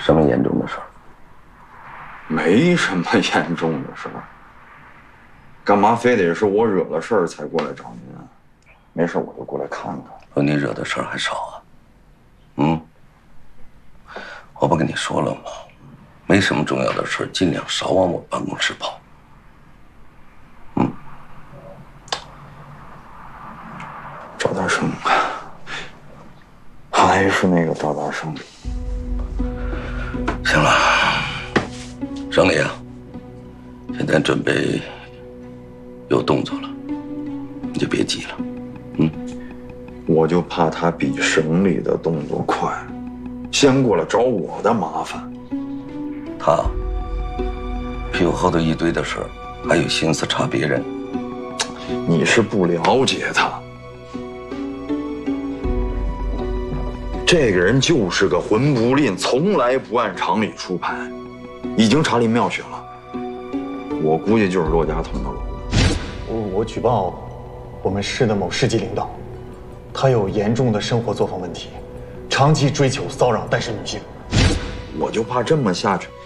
什么严重的事儿？ 没什么严重的事儿，干嘛非得是我惹了事儿才过来找您啊？没事我就过来看看。 说你惹的事儿还少啊？我不跟你说了吗？没什么重要的事儿，尽量少往我办公室跑。 赵大生，还是那个赵大生。 行了，省里啊，现在准备有动作了，你就别急了。 我就怕他比省里的动作快，先过来找我的麻烦。 他屁股后头一堆的事儿，还有心思查别人。 你是不了解他，这个人就是个混不吝，从来不按常理出牌，已经查林妙雪了。我估计就是骆家捅的娄。 我举报我们市的某市级领导，他有严重的生活作风问题，长期追求骚扰单身女性。 我就怕这么下去，